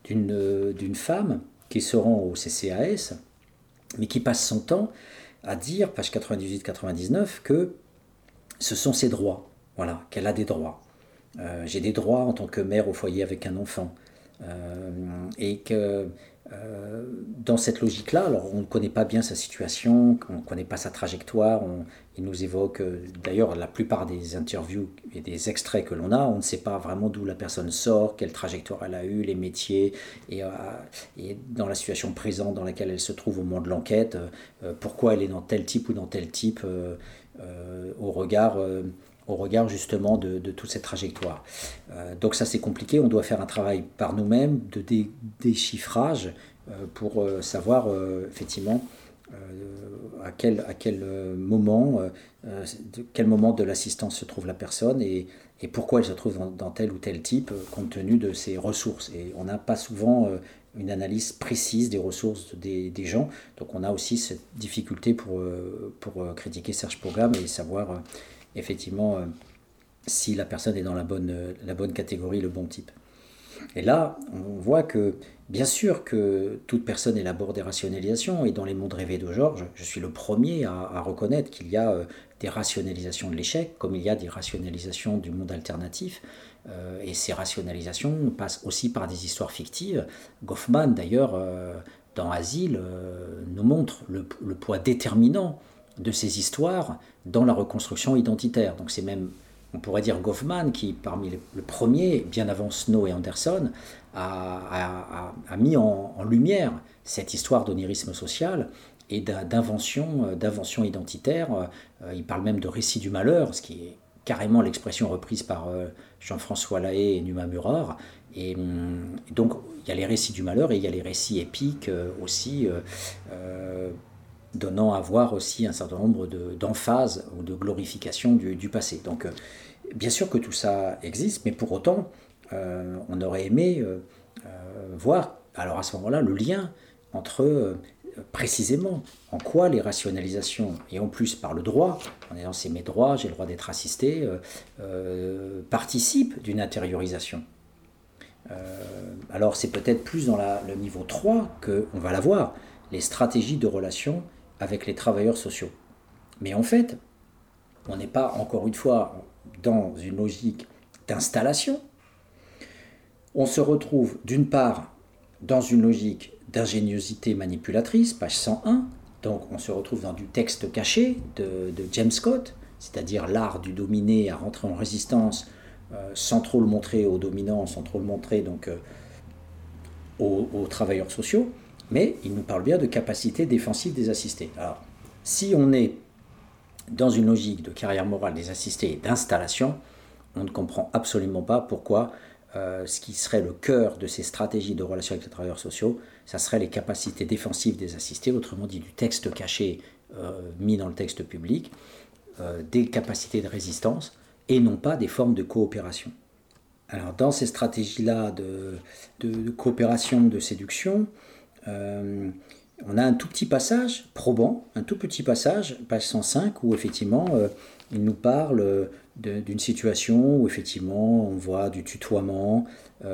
d'une femme qui se rend au CCAS, mais qui passe son temps à dire, page 98-99, que ce sont ses droits, voilà, qu'elle a des droits. J'ai des droits en tant que mère au foyer avec un enfant. Et que dans cette logique-là, alors on ne connaît pas bien sa situation, on ne connaît pas sa trajectoire, il nous évoque, d'ailleurs la plupart des interviews et des extraits que l'on a, on ne sait pas vraiment d'où la personne sort, quelle trajectoire elle a eue, les métiers, et dans la situation présente dans laquelle elle se trouve au moment de l'enquête, pourquoi elle est dans tel type ou dans tel type au regard justement de toute cette trajectoire. Donc ça c'est compliqué, on doit faire un travail par nous-mêmes de déchiffrage pour savoir effectivement à quel moment de l'assistance se trouve la personne et pourquoi elle se trouve dans tel ou tel type compte tenu de ses ressources. Et on n'a pas souvent une analyse précise des ressources des gens, donc on a aussi cette difficulté pour critiquer Serge Pogam et savoir effectivement si la personne est dans la bonne catégorie, le bon type. Et là, on voit que, bien sûr que toute personne élabore des rationalisations, et dans les mondes rêvés de Georges, je suis le premier à reconnaître qu'il y a des rationalisations de l'échec, comme il y a des rationalisations du monde alternatif, et ces rationalisations passent aussi par des histoires fictives. Goffman, d'ailleurs, dans Asile, nous montre le poids déterminant de ces histoires dans la reconstruction identitaire. Donc c'est même, on pourrait dire, Goffman qui, parmi le premier, bien avant Snow et Anderson, a mis en lumière cette histoire d'onirisme social et d'invention identitaire. Il parle même de récit du malheur, ce qui est carrément l'expression reprise par Jean-François Lahaye et Numa Murard. Et donc il y a les récits du malheur et il y a les récits épiques aussi, donnant à voir aussi un certain nombre d'emphases ou de glorification du passé. Donc bien sûr que tout ça existe, mais pour autant on aurait aimé voir alors à ce moment-là le lien entre précisément en quoi les rationalisations, et en plus par le droit, en ayant c'est mes droits, j'ai le droit d'être assisté, participent d'une intériorisation. Alors c'est peut-être plus dans le niveau 3 qu'on va la voir, les stratégies de relation avec les travailleurs sociaux. Mais en fait, on n'est pas, encore une fois, dans une logique d'installation. On se retrouve d'une part dans une logique d'ingéniosité manipulatrice, page 101, donc on se retrouve dans du texte caché de James Scott, c'est-à-dire l'art du dominé à rentrer en résistance sans trop le montrer aux dominants, sans trop le montrer donc aux travailleurs sociaux, mais il nous parle bien de capacité défensive des assistés. Alors, si on est dans une logique de carrière morale des assistés et d'installation, on ne comprend absolument pas pourquoi ce qui serait le cœur de ces stratégies de relation avec les travailleurs sociaux, ça serait les capacités défensives des assistés, autrement dit du texte caché mis dans le texte public, des capacités de résistance et non pas des formes de coopération. Alors dans ces stratégies-là de coopération, de séduction, on a un tout petit passage probant, un tout petit passage, page 105, où effectivement il nous parle d'une situation où effectivement on voit du tutoiement.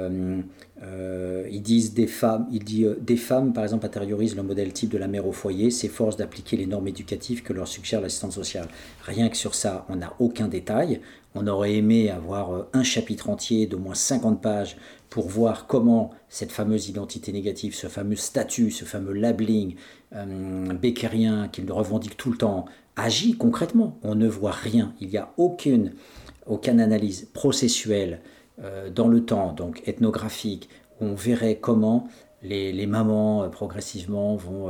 Ils disent des femmes par exemple intériorisent le modèle type de la mère au foyer, s'efforcent d'appliquer les normes éducatives que leur suggère l'assistante sociale. Rien que sur ça, on n'a aucun détail. On aurait aimé avoir un chapitre entier d'au moins 50 pages pour voir comment cette fameuse identité négative, ce fameux statut, ce fameux labeling beckerien qu'il revendique tout le temps, agit concrètement. On ne voit rien. Il n'y a aucune analyse processuelle dans le temps, donc ethnographique, où on verrait comment les mamans progressivement vont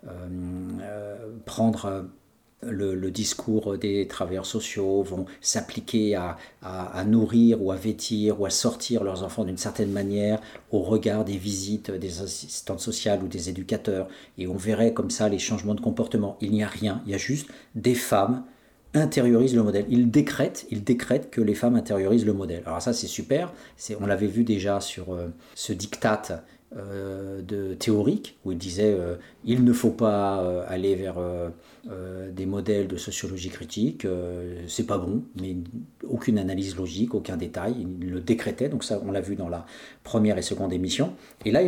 prendre le discours des travailleurs sociaux, vont s'appliquer à nourrir ou à vêtir ou à sortir leurs enfants d'une certaine manière au regard des visites des assistantes sociales ou des éducateurs. Et on verrait comme ça les changements de comportement. Il n'y a rien, il y a juste des femmes intériorisent le modèle. Il décrète que les femmes intériorisent le modèle. Alors ça c'est super, on l'avait vu déjà sur ce diktat théorique où il disait il ne faut pas aller vers des modèles de sociologie critique, c'est pas bon, mais aucune analyse logique, aucun détail, il le décrétait, donc ça on l'a vu dans la première et seconde émission. Et là